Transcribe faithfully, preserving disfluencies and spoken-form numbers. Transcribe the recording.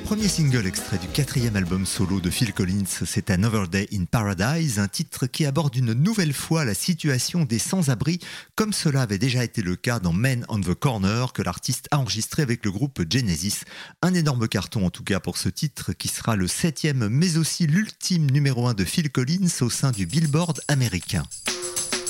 Premier single extrait du quatrième album solo de Phil Collins, c'est Another Day in Paradise, un titre qui aborde une nouvelle fois la situation des sans-abri, comme cela avait déjà été le cas dans Men on the Corner, que l'artiste a enregistré avec le groupe Genesis. Un énorme carton en tout cas pour ce titre, qui sera le septième mais aussi l'ultime numéro un de Phil Collins au sein du Billboard américain.